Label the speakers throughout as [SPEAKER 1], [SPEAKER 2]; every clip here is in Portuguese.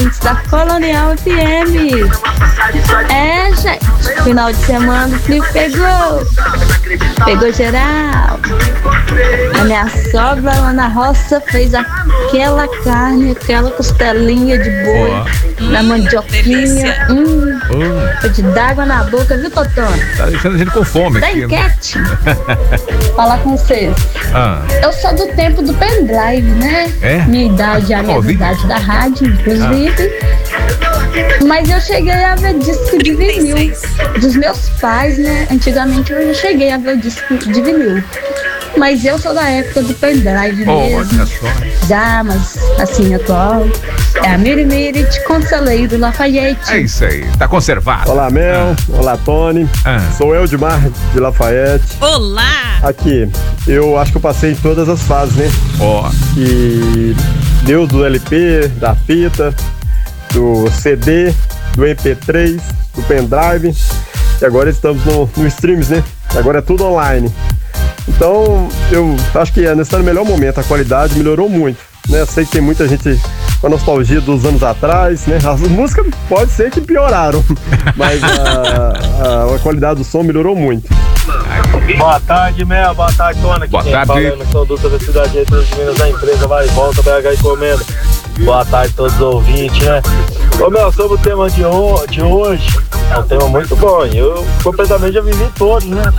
[SPEAKER 1] ouvintes da Colonial FM. É, gente, final de semana o frio pegou geral. A minha sogra lá na roça fez aquela carne, aquela costelinha de boi, na mandioquinha. Foi de d'água na boca, viu, Totônio?
[SPEAKER 2] Tá deixando a gente com fome
[SPEAKER 1] tá
[SPEAKER 2] aqui.
[SPEAKER 1] enquete. Falar com vocês. Eu sou do tempo do pendrive, né?
[SPEAKER 2] É?
[SPEAKER 1] Minha idade é a mesma idade da rádio, inclusive. Mas eu cheguei a ver disco de vinil dos meus pais, né? Antigamente eu já cheguei a ver disco de vinil. Mas eu sou da época do pendrive mesmo.
[SPEAKER 2] Olha só.
[SPEAKER 1] Já, mas assim, atual. É a Miri de Conselheiro Lafayette.
[SPEAKER 2] É isso aí, tá conservado.
[SPEAKER 3] Olá, Mel. Olá, Tony. Sou eu, Edmar, de Lafayette.
[SPEAKER 4] Olá!
[SPEAKER 3] Aqui, eu acho que eu passei em todas as fases, né? E deu do LP, da fita, do CD, do MP3, do pendrive. E agora estamos no streams, né? Agora é tudo online. Então, eu acho que nesse tá no melhor momento, a qualidade melhorou muito, né? Sei que tem muita gente com a nostalgia dos anos atrás, né? As músicas pode ser que pioraram, mas a qualidade do som melhorou muito.
[SPEAKER 5] Boa tarde, Mel. Boa tarde, Tona. Aqui
[SPEAKER 2] Boa tarde.
[SPEAKER 5] falando, sou Dutra da cidade de Minas, da empresa Vai e Volta, BH Encomenda. Boa tarde a todos os ouvintes, né? Ô, Mel, sobre o tema de hoje, é um tema muito bom. Eu completamente já vivi todos, né?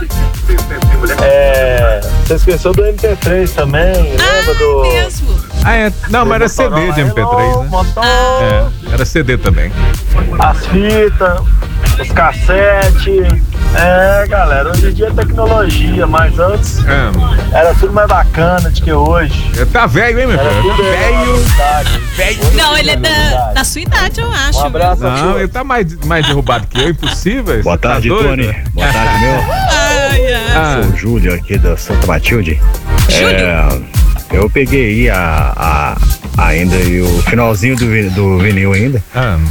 [SPEAKER 5] Você esqueceu do MP3 também, lembra do...
[SPEAKER 4] mesmo?
[SPEAKER 2] Não, mas era CD de MP3, né? Era CD também.
[SPEAKER 5] As fitas, os cassetes. Galera, hoje em dia é tecnologia, mas antes era tudo mais bacana do que hoje.
[SPEAKER 2] Tá velho, hein, meu filho? Velho.
[SPEAKER 4] Não, ele é da sua idade, eu acho.
[SPEAKER 5] Um abraço.
[SPEAKER 2] Não, ele tá mais derrubado que eu, impossível.
[SPEAKER 6] Boa tarde, Tony. Boa tarde, meu. Sou o Júlio aqui da Santa Matilde. Eu peguei ainda o finalzinho do vinil ainda.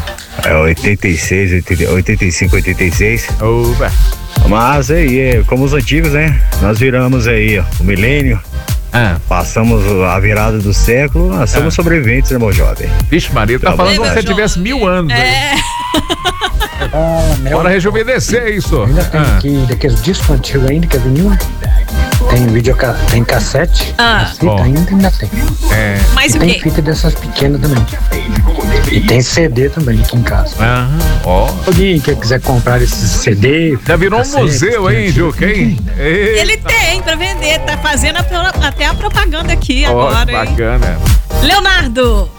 [SPEAKER 6] 86, 85, 86. Mas aí, como os antigos, né? Nós viramos aí o milênio. Passamos a virada do século, nós somos sobreviventes, né, meu jovem?
[SPEAKER 2] Vixe, Maria, tá falando como se você tivesse 1000 anos. Bora rejuvenescer isso.
[SPEAKER 7] Ainda tem aqui daqueles discos antigos ainda, que é vinil. Tem cassete, fita ainda tem.
[SPEAKER 4] Mas
[SPEAKER 7] e tem fita dessas pequenas também. E tem CD também aqui em casa. Alguém que quiser comprar esses CD.
[SPEAKER 2] Já virou um museu, hein, Juca, hein?
[SPEAKER 4] Ele tem pra vender, tá fazendo até a propaganda aqui agora, hein?
[SPEAKER 2] Bacana.
[SPEAKER 4] Leonardo!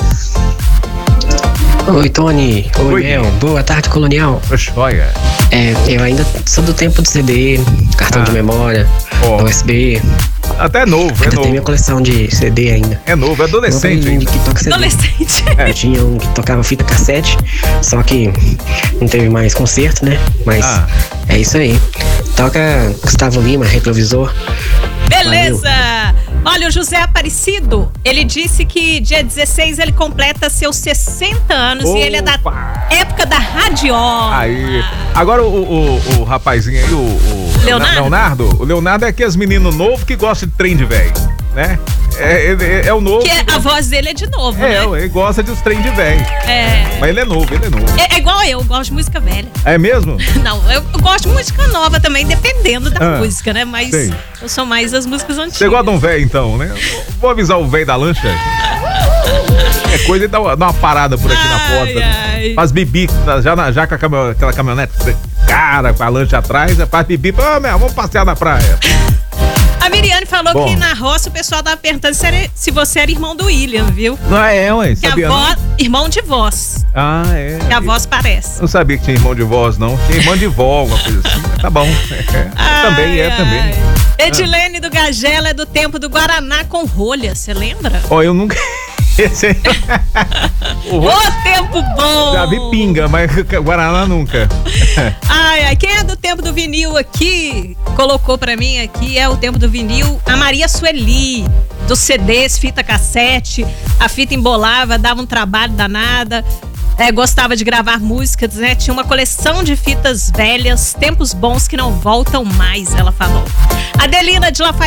[SPEAKER 8] Oi, Tony. Oi, Mel. Boa tarde, Colonial.
[SPEAKER 2] Joia.
[SPEAKER 8] Eu ainda sou do tempo do CD, cartão de memória, USB.
[SPEAKER 2] Até novo,
[SPEAKER 8] ainda tem minha coleção de CD ainda.
[SPEAKER 2] É novo, é adolescente ainda.
[SPEAKER 8] Que toca CD.
[SPEAKER 4] Adolescente.
[SPEAKER 8] Eu tinha um que tocava fita cassete, só que não teve mais concerto, né? Mas é isso aí. Toca Gustavo Lima, retrovisor.
[SPEAKER 4] Beleza! Olha, o José Aparecido, ele disse que dia 16 ele completa seus 60 anos e ele é da época da radiola.
[SPEAKER 2] Aí. Agora o rapazinho aí, o Leonardo. O Leonardo é aqueles meninos novos que gostam de trem de velho, né? É o novo.
[SPEAKER 4] Que a voz dele é de novo, né?
[SPEAKER 2] Ele gosta de os trem de velho. Mas ele é novo.
[SPEAKER 4] É igual eu gosto de música velha.
[SPEAKER 2] É mesmo?
[SPEAKER 4] Não, eu gosto de música nova também, dependendo da música, né? Mas eu sou mais das músicas antigas.
[SPEAKER 2] Você gosta de um velho, então, né? Vou avisar o velho da lancha. É coisa de dar uma parada por aqui na porta. Faz bibi, já com aquela caminhonete cara, com a lancha atrás, faz bibi, vamos passear na praia.
[SPEAKER 4] A Miriane falou que na roça o pessoal tava perguntando se você era irmão do William, viu?
[SPEAKER 2] Não é, ué,
[SPEAKER 4] sabia não? Irmão de voz. Que a voz parece.
[SPEAKER 2] Não sabia que tinha irmão de voz, não. Tinha irmã de vó, alguma coisa assim. Tá bom. Também.
[SPEAKER 4] Edilene do Gagela é do tempo do Guaraná com rolha, você lembra?
[SPEAKER 2] Eu nunca...
[SPEAKER 4] O tempo bom!
[SPEAKER 2] Já vi pinga, mas Guaraná nunca.
[SPEAKER 4] Quem é do tempo do vinil aqui, colocou pra mim aqui, é o tempo do vinil, a Maria Sueli, dos CDs, fita cassete, a fita embolava, dava um trabalho danada. Gostava de gravar músicas, né? Tinha uma coleção de fitas velhas, tempos bons que não voltam mais, ela falou. Adelina de Lafayette